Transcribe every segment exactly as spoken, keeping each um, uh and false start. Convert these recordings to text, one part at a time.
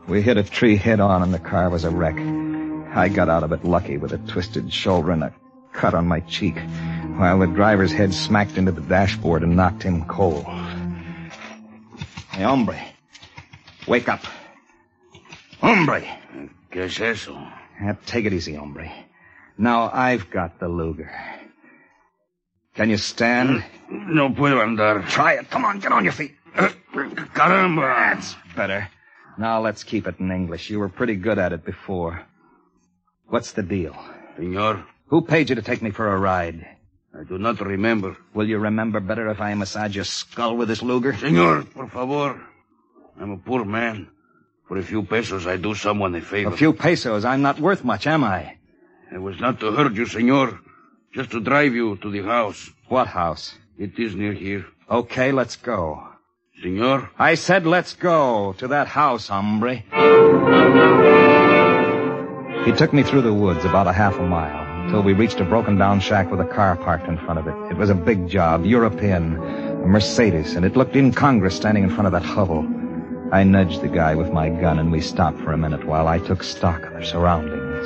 We hit a tree head-on, and the car was a wreck. I got out of it lucky with a twisted shoulder and a cut on my cheek, while the driver's head smacked into the dashboard and knocked him cold. Hey, hombre. Wake up. Hombre. ¿Qué es eso? Uh, take it easy, hombre. Now I've got the Luger. Can you stand? No puedo andar. Try it. Come on, get on your feet. Caramba. That's better. Now let's keep it in English. You were pretty good at it before. What's the deal? Senor. Who paid you to take me for a ride? I do not remember. Will you remember better if I massage your skull with this Luger? Senor, por favor. I'm a poor man. For a few pesos, I do someone a favor. A few pesos? I'm not worth much, am I? It was not to hurt you, senor. Just to drive you to the house. What house? It is near here. Okay, let's go. Senor? I said let's go to that house, hombre. He took me through the woods about a half a mile until we reached a broken-down shack with a car parked in front of it. It was a big job, European, a Mercedes, and it looked incongruous standing in front of that hovel. I nudged the guy with my gun, and we stopped for a minute while I took stock of the surroundings.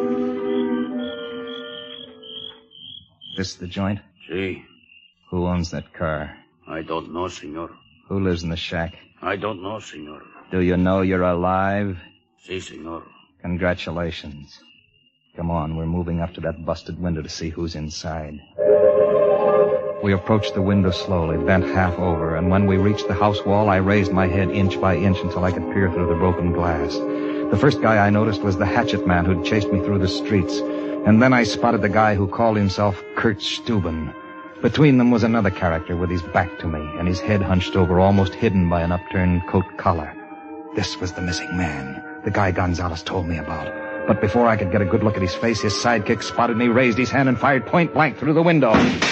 This the joint? Si. Who owns that car? I don't know, senor. Who lives in the shack? I don't know, senor. Do you know you're alive? Si, senor. Congratulations. Come on, we're moving up to that busted window to see who's inside. We approached the window slowly, bent half over, and when we reached the house wall, I raised my head inch by inch until I could peer through the broken glass. The first guy I noticed was the hatchet man who'd chased me through the streets, and then I spotted the guy who called himself Kurt Steuben. Between them was another character with his back to me and his head hunched over, almost hidden by an upturned coat collar. This was the missing man, the guy Gonzalez told me about. But before I could get a good look at his face, his sidekick spotted me, raised his hand, and fired point blank through the window.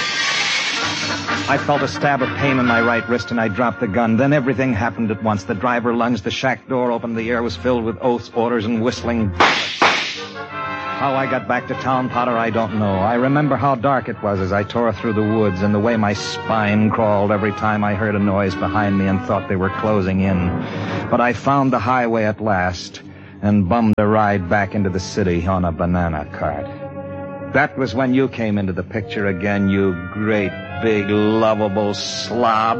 I felt a stab of pain in my right wrist, and I dropped the gun. Then everything happened at once. The driver lunged, the shack door opened, the air was filled with oaths, orders, and whistling. How I got back to town, Potter, I don't know. I remember how dark it was as I tore through the woods and the way my spine crawled every time I heard a noise behind me and thought they were closing in. But I found the highway at last and bummed a ride back into the city on a banana cart. That was when you came into the picture again, you great, big, lovable slob.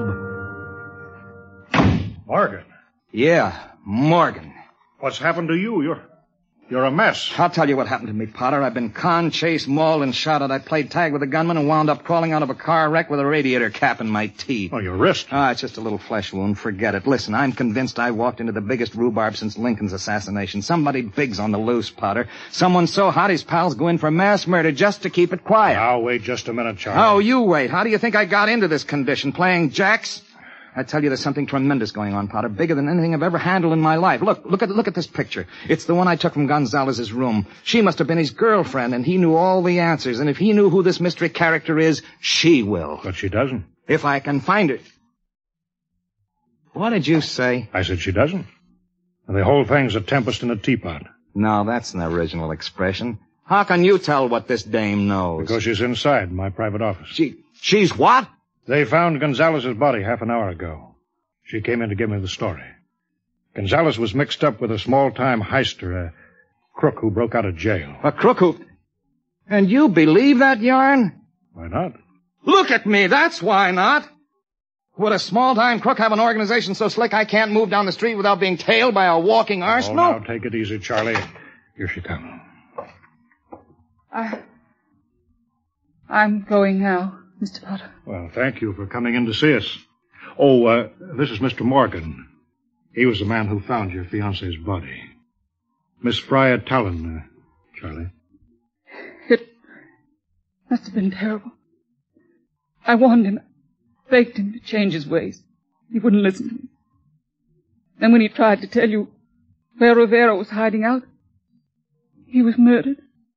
Morgan. Yeah, Morgan. What's happened to you? You're... You're a mess. I'll tell you what happened to me, Potter. I've been conned, chased, mauled, and shot at. I played tag with a gunman and wound up crawling out of a car wreck with a radiator cap in my teeth. Oh, your wrist. Ah, it's just a little flesh wound. Forget it. Listen, I'm convinced I walked into the biggest rhubarb since Lincoln's assassination. Somebody big's on the loose, Potter. Someone so hot his pals go in for mass murder just to keep it quiet. Now, wait just a minute, Charlie. Oh, you wait. How do you think I got into this condition? Playing jacks? I tell you, there's something tremendous going on, Potter. Bigger than anything I've ever handled in my life. Look, look at, look at this picture. It's the one I took from Gonzalez's room. She must have been his girlfriend, and he knew all the answers. And if he knew who this mystery character is, she will. But she doesn't. If I can find her. What did you say? I said she doesn't. And the whole thing's a tempest in a teapot. No, that's an original expression. How can you tell what this dame knows? Because she's inside in my private office. She, she's what? They found Gonzalez's body half an hour ago. She came in to give me the story. Gonzalez was mixed up with a small-time heister, a crook who broke out of jail. A crook who... And you believe that yarn? Why not? Look at me, that's why not. Would a small-time crook have an organization so slick I can't move down the street without being tailed by a walking arsenal? Oh, now take it easy, Charlie. Here she comes. I... I'm going now, Mister Potter. Well, thank you for coming in to see us. Oh, uh, this is Mister Morgan. He was the man who found your fiancée's body. Miss Friar Talon, uh, Charlie. It must have been terrible. I warned him, begged him to change his ways. He wouldn't listen to me. Then when he tried to tell you where Rivera was hiding out, he was murdered.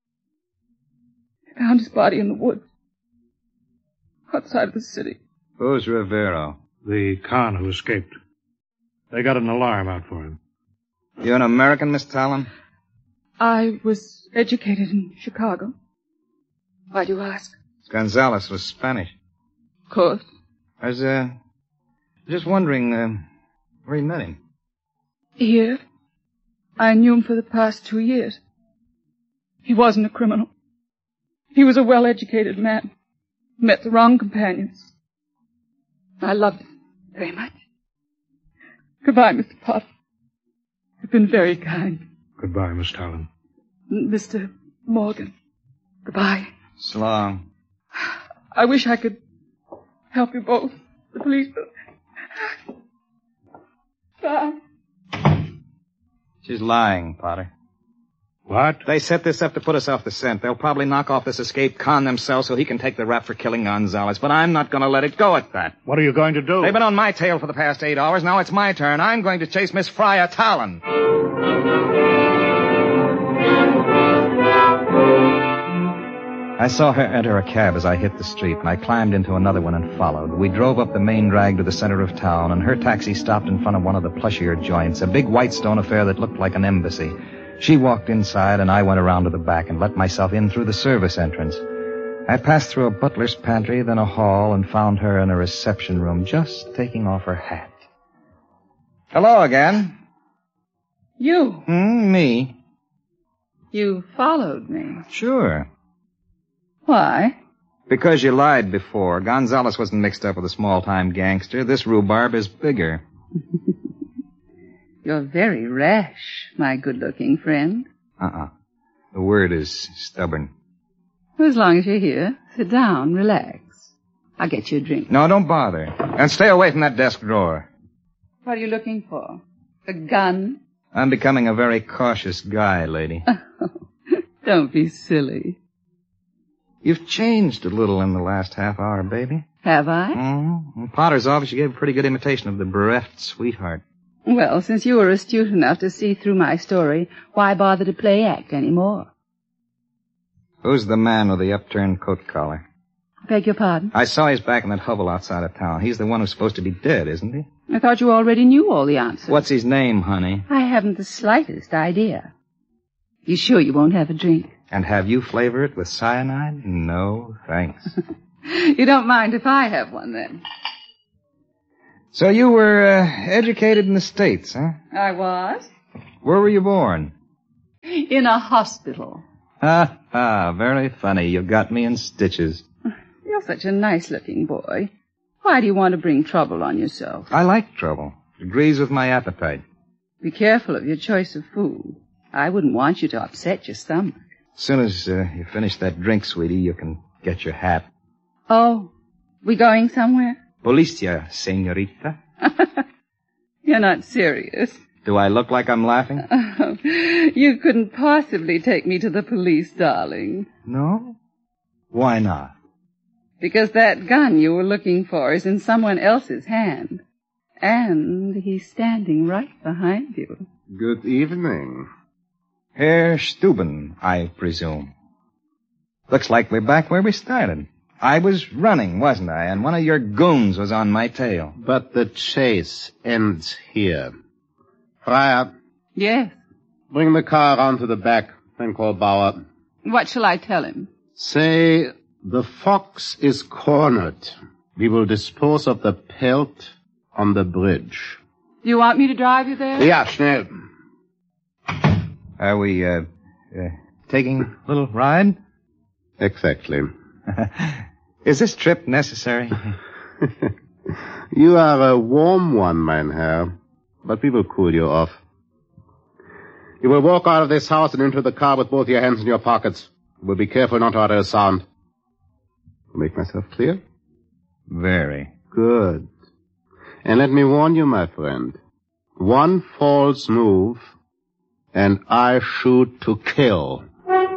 I found his body in the woods. Outside of the city. Who's Rivero? The con who escaped. They got an alarm out for him. You an American, Miss Talon? I was educated in Chicago. Why do you ask? Gonzalez was Spanish. Of course. I was, uh, just wondering, uh, where you met him. Here. I knew him for the past two years. He wasn't a criminal. He was a well-educated man. Met the wrong companions. I loved him very much. Goodbye, Mister Potter. You've been very kind. Goodbye, Miss Talon. Mister Morgan. Goodbye. So long. I wish I could help you both. The police. Bye. She's lying, Potter. What? They set this up to put us off the scent. They'll probably knock off this escaped con themselves so he can take the rap for killing Gonzalez. But I'm not going to let it go at that. What are you going to do? They've been on my tail for the past eight hours. Now it's my turn. I'm going to chase Miss Frya Talon. I saw her enter a cab as I hit the street, and I climbed into another one and followed. We drove up the main drag to the center of town, and her taxi stopped in front of one of the plushier joints, a big white stone affair that looked like an embassy. She walked inside, and I went around to the back and let myself in through the service entrance. I passed through a butler's pantry, then a hall, and found her in a reception room, just taking off her hat. Hello again. You? Hmm, me. You followed me. Sure. Why? Because you lied before. Gonzalez wasn't mixed up with a small-time gangster. This rhubarb is bigger. You're very rash, my good-looking friend. Uh-uh. The word is stubborn. Well, as long as you're here, sit down, relax. I'll get you a drink. No, don't bother. And stay away from that desk drawer. What are you looking for? A gun? I'm becoming a very cautious guy, lady. Don't be silly. You've changed a little in the last half hour, baby. Have I? Mm-hmm. In Potter's office, you gave a pretty good imitation of the bereft sweetheart. Well, since you were astute enough to see through my story, why bother to play act anymore? Who's the man with the upturned coat collar? Beg your pardon? I saw he's back in that hovel outside of town. He's the one who's supposed to be dead, isn't he? I thought you already knew all the answers. What's his name, honey? I haven't the slightest idea. You sure you won't have a drink? And have you flavor it with cyanide? No, thanks. You don't mind if I have one, then? So you were uh, educated in the States, huh? I was. Where were you born? In a hospital. Ha, ha, very funny. You got me in stitches. You're such a nice-looking boy. Why do you want to bring trouble on yourself? I like trouble. It agrees with my appetite. Be careful of your choice of food. I wouldn't want you to upset your stomach. As soon as uh, you finish that drink, sweetie, you can get your hat. Oh, we going somewhere? Policia, senorita. You're not serious. Do I look like I'm laughing? Oh, you couldn't possibly take me to the police, darling. No? Why not? Because that gun you were looking for is in someone else's hand. And he's standing right behind you. Good evening. Herr Steuben, I presume. Looks like we're back where we started. I was running, wasn't I? And one of your goons was on my tail. But the chase ends here. Frya. Yes. Bring the car around to the back, then call Bauer. What shall I tell him? Say, the fox is cornered. We will dispose of the pelt on the bridge. Do you want me to drive you there? Ja, schnell. Are we, uh, uh taking a little ride? Exactly. Is this trip necessary? You are a warm one, mein Herr. But we will cool you off. You will walk out of this house and into the car with both your hands in your pockets. You will be careful not to utter a sound. Make myself clear? Very. Good. And let me warn you, my friend. One false move, and I shoot to kill.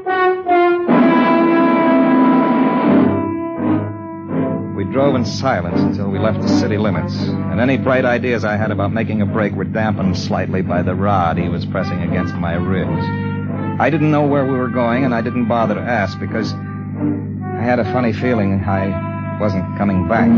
We drove in silence until we left the city limits, and any bright ideas I had about making a break were dampened slightly by the rod he was pressing against my ribs. I didn't know where we were going, and I didn't bother to ask because I had a funny feeling I wasn't coming back.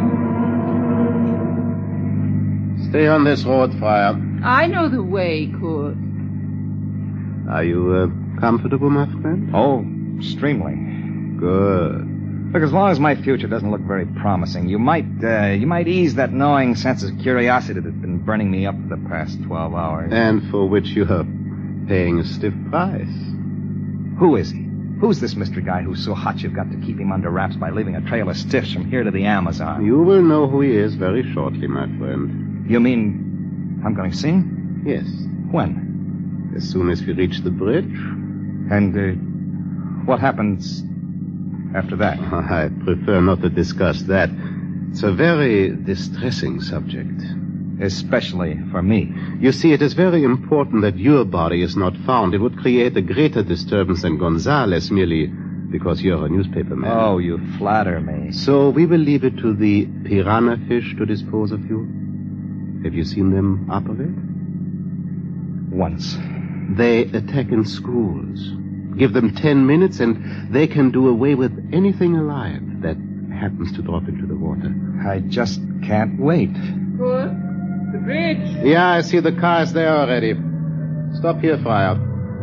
Stay on this road, Frya. I know the way, Kurt. Are you uh, comfortable, my friend? Oh, extremely. Good. Look, as long as my future doesn't look very promising, you might, uh, you might ease that gnawing sense of curiosity that's been burning me up for the past twelve hours. And for which you are paying a stiff price. Who is he? Who's this mystery guy who's so hot you've got to keep him under wraps by leaving a trail of stiffs from here to the Amazon? You will know who he is very shortly, my friend. You mean I'm going to see him? Yes. When? As soon as we reach the bridge. And uh, what happens after that? I prefer not to discuss that. It's a very distressing subject. Especially for me. You see, it is very important that your body is not found. It would create a greater disturbance than Gonzales merely because you're a newspaper man. Oh, you flatter me. So we will leave it to the piranha fish to dispose of you. Have you seen them operate? Once. They attack in schools. Give them ten minutes and they can do away with anything alive that happens to drop into the water. I just can't wait. Good. The bridge. Yeah, I see the car is there already. Stop here, Friar.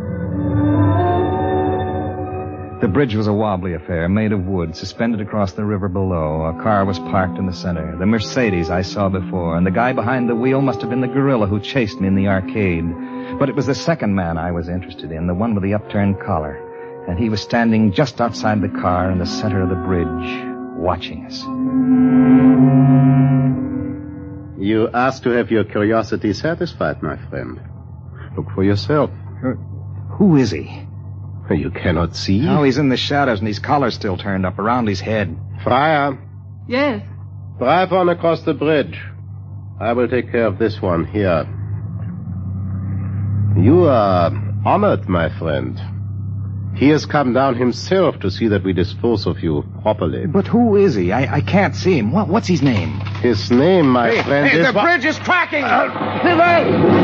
The bridge was a wobbly affair, made of wood, suspended across the river below. A car was parked in the center. The Mercedes I saw before, and the guy behind the wheel must have been the gorilla who chased me in the arcade. But it was the second man I was interested in, the one with the upturned collar. And he was standing just outside the car in the center of the bridge, watching us. You asked to have your curiosity satisfied, my friend. Look for yourself. Uh, who is he? You cannot see. Oh, he's in the shadows, and his collar's still turned up around his head. Friar. Yes. Drive on across the bridge. I will take care of this one here. You are honored, my friend. He has come down himself to see that we dispose of you properly. But who is he? I, I can't see him. What, what's his name? His name, my hey, friend, hey, is... the bridge is cracking! Uh,